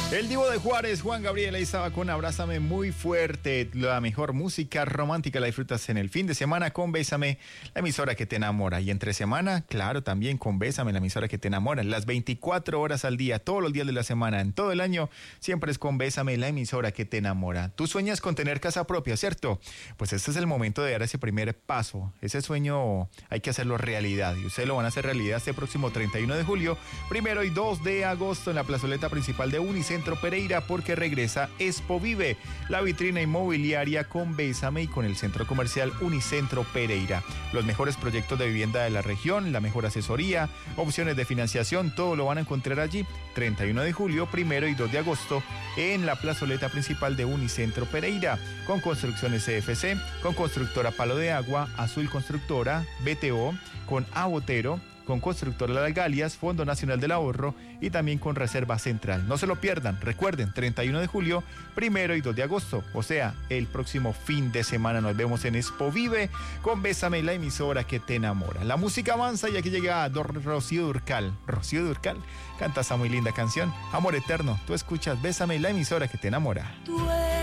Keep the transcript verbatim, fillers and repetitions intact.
El Divo de Juárez, Juan Gabriel, ahí estaba con Abrázame muy fuerte. La mejor música romántica la disfrutas en el fin de semana con Bésame, la emisora que te enamora. Y entre semana, claro, también con Bésame, la emisora que te enamora. Las veinticuatro horas al día, todos los días de la semana, en todo el año, siempre es con Bésame, la emisora que te enamora. Tú sueñas con tener casa propia, ¿cierto? Pues este es el momento de dar ese primer paso. Ese sueño hay que hacerlo realidad. Y ustedes lo van a hacer realidad este próximo treinta y uno de julio, primero y dos de agosto en la plazoleta principal de Unicentro Pereira, porque regresa Expo Vive, la vitrina inmobiliaria con Bésame y con el centro comercial Unicentro Pereira. Los mejores proyectos de vivienda de la región, la mejor asesoría, opciones de financiación, todo lo van a encontrar allí. treinta y uno de julio, primero y dos de agosto en la plazoleta principal de Unicentro Pereira, con Construcciones C F C, con Constructora Palo de Agua, Azul Constructora, B T O, con Abotero, con Constructora Las Galias, Fondo Nacional del Ahorro y también con Reserva Central. No se lo pierdan, recuerden, treinta y uno de julio, primero y dos de agosto, o sea, el próximo fin de semana nos vemos en Expo Vive con Bésame, la emisora que te enamora. La música avanza y aquí llega Rocío Dúrcal. Rocío Dúrcal canta esa muy linda canción, Amor Eterno. Tú escuchas Bésame, la emisora que te enamora. Tú